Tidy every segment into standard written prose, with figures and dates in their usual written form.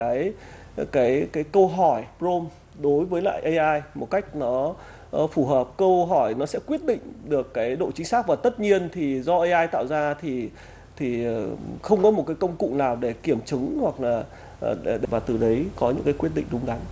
cái câu hỏi prompt đối với lại AI một cách nó phù hợp. Câu hỏi nó sẽ quyết định được cái độ chính xác, và tất nhiên thì do AI tạo ra thì không có một cái công cụ nào để kiểm chứng hoặc là và từ đấy có những cái quyết định đúng đắn.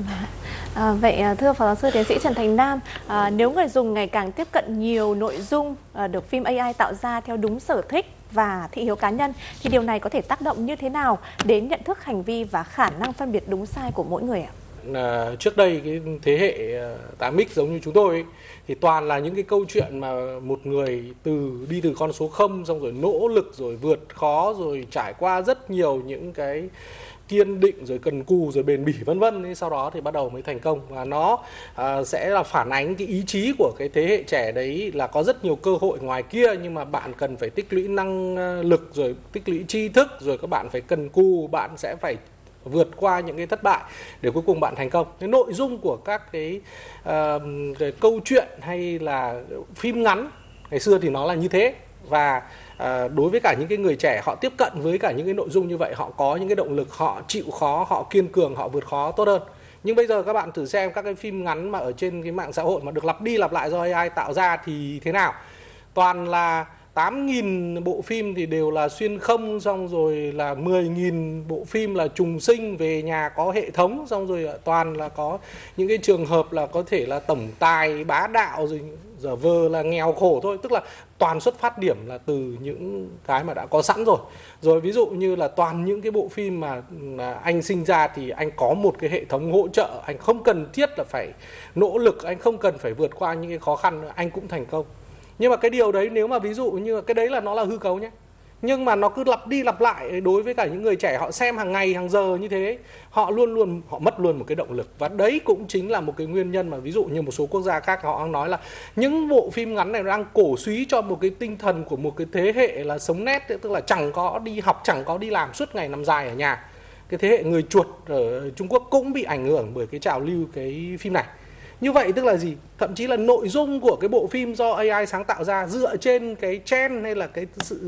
Vậy thưa Phó Giáo sư Tiến sĩ Trần Thành Nam, nếu người dùng ngày càng tiếp cận nhiều nội dung được phim AI tạo ra theo đúng sở thích và thị hiếu cá nhân, thì điều này có thể tác động như thế nào đến nhận thức hành vi và khả năng phân biệt đúng sai của mỗi người ạ? Trước đây cái thế hệ 8X giống như chúng tôi ấy, thì toàn là những cái câu chuyện mà một người đi từ con số 0 xong rồi nỗ lực rồi vượt khó rồi trải qua rất nhiều những cái kiên định rồi cần cù rồi bền bỉ vân vân, sau đó thì bắt đầu mới thành công. Và nó sẽ là phản ánh cái ý chí của cái thế hệ trẻ đấy, là có rất nhiều cơ hội ngoài kia nhưng mà bạn cần phải tích lũy năng lực rồi tích lũy tri thức, rồi các bạn phải cần cù, bạn sẽ phải vượt qua những cái thất bại để cuối cùng bạn thành công. Cái nội dung của các cái câu chuyện hay là phim ngắn ngày xưa thì nó là như thế. Và đối với cả những cái người trẻ, họ tiếp cận với cả những cái nội dung như vậy, họ có những cái động lực, họ chịu khó, họ kiên cường, họ vượt khó tốt hơn. Nhưng bây giờ các bạn thử xem các cái phim ngắn mà ở trên cái mạng xã hội mà được lặp đi lặp lại do AI tạo ra thì thế nào? Toàn là 8.000 bộ phim thì đều là xuyên không, xong rồi là 10.000 bộ phim là trùng sinh, về nhà có hệ thống, xong rồi toàn là có những cái trường hợp là có thể là tổng tài bá đạo rồi giờ vờ là nghèo khổ thôi. Tức là toàn xuất phát điểm là từ những cái mà đã có sẵn rồi. Rồi ví dụ như là toàn những cái bộ phim mà anh sinh ra thì anh có một cái hệ thống hỗ trợ, anh không cần thiết là phải nỗ lực, anh không cần phải vượt qua những cái khó khăn nữa, anh cũng thành công. Nhưng mà cái điều đấy, nếu mà ví dụ như cái đấy là nó là hư cấu nhé, nhưng mà nó cứ lặp đi lặp lại đối với cả những người trẻ, họ xem hàng ngày hàng giờ như thế, họ họ mất luôn một cái động lực. Và đấy cũng chính là một cái nguyên nhân mà ví dụ như một số quốc gia khác họ nói là những bộ phim ngắn này đang cổ súy cho một cái tinh thần của một cái thế hệ là sống nét, tức là chẳng có đi học, chẳng có đi làm, suốt ngày nằm dài ở nhà. Cái thế hệ người chuột ở Trung Quốc cũng bị ảnh hưởng bởi cái trào lưu cái phim này. Như vậy tức là gì? Thậm chí là nội dung của cái bộ phim do AI sáng tạo ra dựa trên cái trend hay là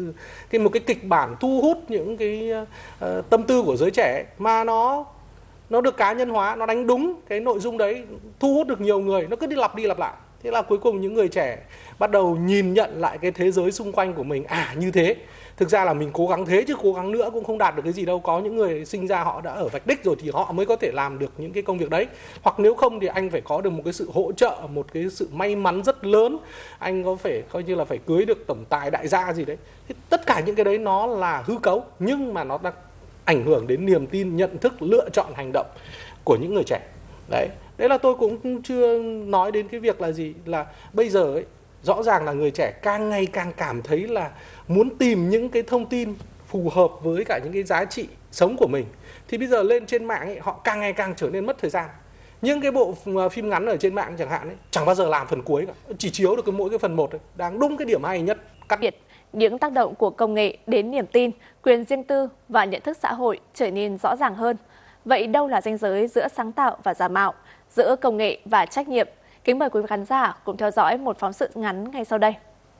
một cái kịch bản thu hút những cái tâm tư của giới trẻ, mà nó được cá nhân hóa, nó đánh đúng cái nội dung đấy, thu hút được nhiều người, nó cứ đi lặp lại. Thế là cuối cùng những người trẻ bắt đầu nhìn nhận lại cái thế giới xung quanh của mình, như thế. Thực ra là mình cố gắng thế chứ cố gắng nữa cũng không đạt được cái gì đâu. Có những người sinh ra họ đã ở vạch đích rồi thì họ mới có thể làm được những cái công việc đấy. Hoặc nếu không thì anh phải có được một cái sự hỗ trợ, một cái sự may mắn rất lớn. Anh có phải coi như là phải cưới được tổng tài đại gia gì đấy. Thì tất cả những cái đấy nó là hư cấu, nhưng mà nó đang ảnh hưởng đến niềm tin, nhận thức, lựa chọn hành động của những người trẻ. Đấy là tôi cũng chưa nói đến cái việc là gì, là bây giờ ấy, rõ ràng là người trẻ càng ngày càng cảm thấy là muốn tìm những cái thông tin phù hợp với cả những cái giá trị sống của mình. Thì bây giờ lên trên mạng ấy, họ càng ngày càng trở nên mất thời gian. Những cái bộ phim ngắn ở trên mạng chẳng hạn ấy, chẳng bao giờ làm phần cuối cả, chỉ chiếu được mỗi cái phần 1 ấy, đang đúng cái điểm hay nhất. Đặc biệt, những tác động của công nghệ đến niềm tin, quyền riêng tư và nhận thức xã hội trở nên rõ ràng hơn. Vậy đâu là ranh giới giữa sáng tạo và giả mạo, giữa công nghệ và trách nhiệm? Kính mời quý vị khán giả cùng theo dõi một phóng sự ngắn ngay sau đây.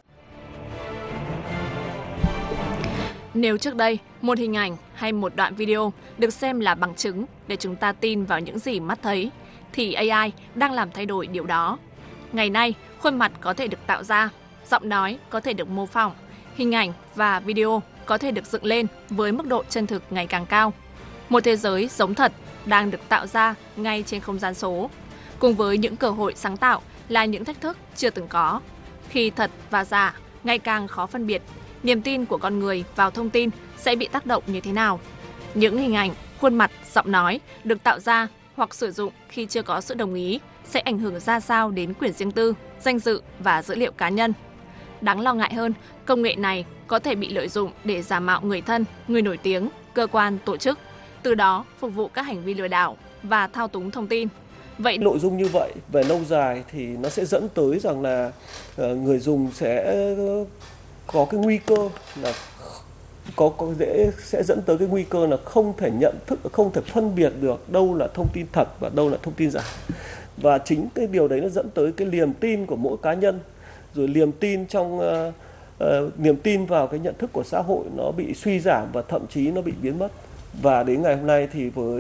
Nếu trước đây, một hình ảnh hay một đoạn video được xem là bằng chứng để chúng ta tin vào những gì mắt thấy, thì AI đang làm thay đổi điều đó. Ngày nay, khuôn mặt có thể được tạo ra, giọng nói có thể được mô phỏng, hình ảnh và video có thể được dựng lên với mức độ chân thực ngày càng cao. Một thế giới giống thật đang được tạo ra ngay trên không gian số. Cùng với những cơ hội sáng tạo là những thách thức chưa từng có. Khi thật và giả ngày càng khó phân biệt, niềm tin của con người vào thông tin sẽ bị tác động như thế nào? Những hình ảnh, khuôn mặt, giọng nói được tạo ra hoặc sử dụng khi chưa có sự đồng ý sẽ ảnh hưởng ra sao đến quyền riêng tư, danh dự và dữ liệu cá nhân? Đáng lo ngại hơn, công nghệ này có thể bị lợi dụng để giả mạo người thân, người nổi tiếng, cơ quan, tổ chức, từ đó phục vụ các hành vi lừa đảo và thao túng thông tin. Vậy nội dung như vậy về lâu dài thì nó sẽ dẫn tới rằng là người dùng sẽ có cái nguy cơ là sẽ dẫn tới cái nguy cơ là không thể nhận thức, không thể phân biệt được đâu là thông tin thật và đâu là thông tin giả. Và chính cái điều đấy nó dẫn tới cái niềm tin của mỗi cá nhân, rồi niềm tin vào cái nhận thức của xã hội nó bị suy giảm và thậm chí nó bị biến mất. Và đến ngày hôm nay thì với